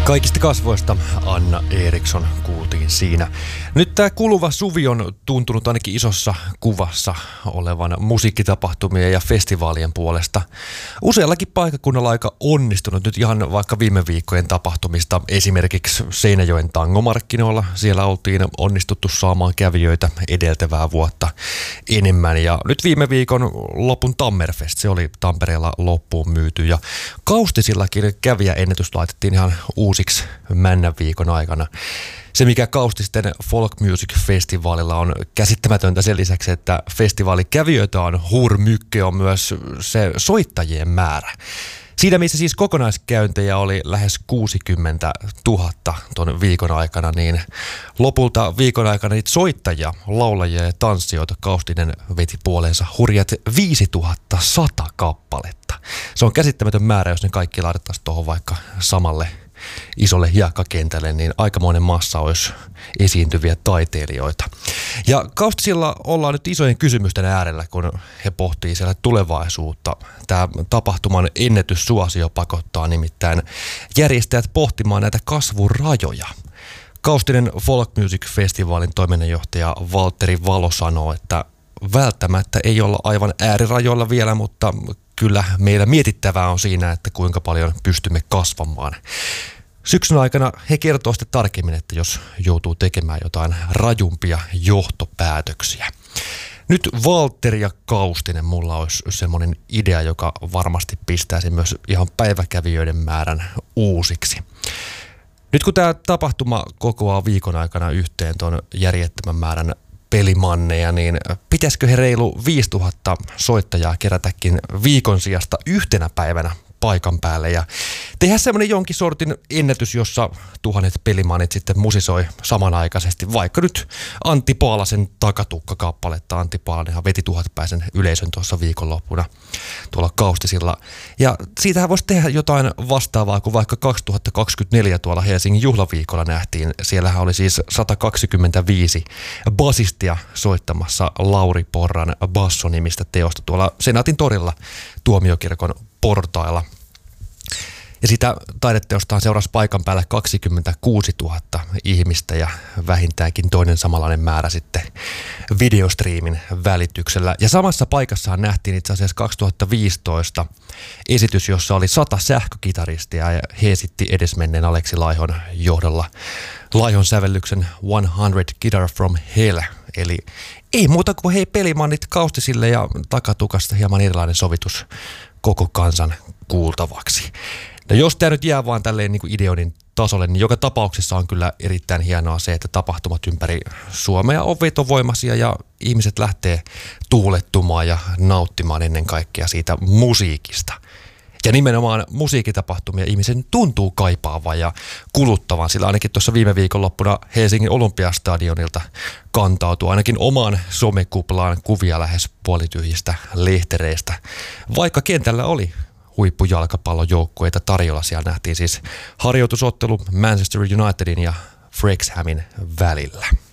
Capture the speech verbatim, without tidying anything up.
Kaikista kasvoista Anna Eriksson kuultiin siinä. Nyt tämä kuluva suvi on tuntunut ainakin isossa kuvassa olevan musiikkitapahtumien ja festivaalien puolesta. Useallakin paikkakunnalla aika onnistunut nyt ihan vaikka viime viikkojen tapahtumista. Esimerkiksi Seinäjoen tangomarkkinoilla siellä oltiin onnistuttu saamaan kävijöitä edeltävää vuotta enemmän. Ja nyt viime viikon lopun Tammerfest, se oli Tampereella loppuun myyty. Ja Kaustisillakin kävijäennätys laitettiin ihan uusiksi männän viikon aikana. Se, mikä Kaustisten Folk Music Festivalilla on käsittämätöntä sen lisäksi, että festivaalikävijöitä on hurmykke, on myös se soittajien määrä. Siinä, missä siis kokonaiskäyntejä oli lähes kuusikymmentätuhatta tuon viikon aikana, niin lopulta viikon aikana niitä soittajia, laulajia ja tanssijoita Kaustinen veti puoleensa hurjat viisituhattasata kappaletta. Se on käsittämätön määrä, jos ne kaikki laitettaisiin tuohon vaikka samalle isolle hiekkakentälle, niin aikamoinen massa olisi esiintyviä taiteilijoita. Ja Kaustisilla ollaan nyt isojen kysymysten äärellä, kun he pohtii siellä tulevaisuutta. Tämä tapahtuman ennätyssuosio pakottaa nimittäin järjestäjät pohtimaan näitä kasvurajoja. Kaustinen Folk Music Festivalin toiminnanjohtaja Valtteri Valo sanoo, että välttämättä ei olla aivan äärirajoilla vielä, mutta kyllä meillä mietittävää on siinä, että kuinka paljon pystymme kasvamaan. Syksyn aikana he kertoo sitten tarkemmin, että jos joutuu tekemään jotain rajumpia johtopäätöksiä. Nyt Valtteri ja Kaustinen, mulla olisi semmoinen idea, joka varmasti pistäisi myös ihan päiväkävijöiden määrän uusiksi. Nyt kun tämä tapahtuma kokoaa viikon aikana yhteen tuon järjettömän määrän pelimanneja, niin pitäisikö he reilu viisituhatta soittajaa kerätäkin viikon sijasta yhtenä päivänä paikan päälle ja tehdä semmoinen jonkin sortin ennätys, jossa tuhannet pelimannit sitten musisoi samanaikaisesti, vaikka nyt Antti Paalasen Takatukka-kappaletta. Antti Paalanenhan veti tuhatpäisen yleisön tuossa viikonloppuna tuolla Kaustisilla. Ja siitähän voisi tehdä jotain vastaavaa kuin vaikka kaksituhattakaksikymmentäneljä tuolla Helsingin juhlaviikolla nähtiin. Siellähän oli siis sata kaksikymmentäviisi basistia soittamassa Lauri Porran bassonimistä teosta tuolla Senaatin torilla Tuomiokirkon portailla. Ja sitä taideteostaan seurasi paikan päällä kaksikymmentäkuusituhatta ihmistä ja vähintäänkin toinen samanlainen määrä sitten videostriimin välityksellä. Ja samassa paikassahan nähtiin itse asiassa kaksituhattaviisitoista esitys, jossa oli sata sähkökitaristia ja he esitti edesmenneen Aleksi Laihon johdolla Laihon sävellyksen sata Guitar from Hell. Eli ei muuta kuin hei pelimannit Kaustisille ja Takatukasta hieman erilainen sovitus koko kansan kuultavaksi. No jos tämä nyt jää vaan tälleen niin kuin ideoinnin tasolle, niin joka tapauksessa on kyllä erittäin hienoa se, että tapahtumat ympäri Suomea on vetovoimaisia ja ihmiset lähtee tuulettumaan ja nauttimaan ennen kaikkea siitä musiikista. Ja nimenomaan musiikkitapahtumia ihmisen tuntuu kaipaavan ja kuluttavan, sillä ainakin tuossa viime viikonloppuna Helsingin Olympiastadionilta kantautui ainakin omaan somekuplaan kuvia lähes puolityhjistä lehtereistä. Vaikka kentällä oli huippujalkapallojoukkueita tarjolla, siellä nähtiin siis harjoitusottelu Manchester Unitedin ja Wrexhamin välillä.